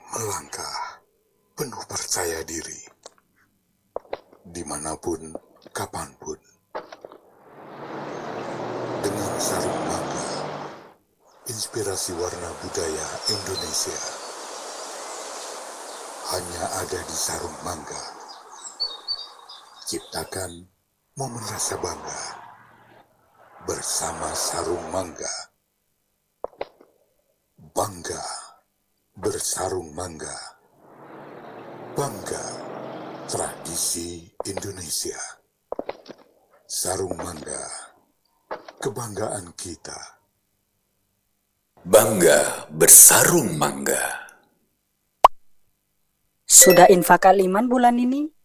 Melangkah penuh percaya diri, dimanapun, kapanpun. Dengan sarung mangga, inspirasi warna budaya Indonesia. Hanya ada di sarung mangga. Ciptakan momen rasa bangga bersama sarung mangga. Bangga bersarung mangga. Bangga tradisi Indonesia. Sarung mangga, kebanggaan kita. Bangga bersarung mangga. Sudah infak Aliman bulan ini?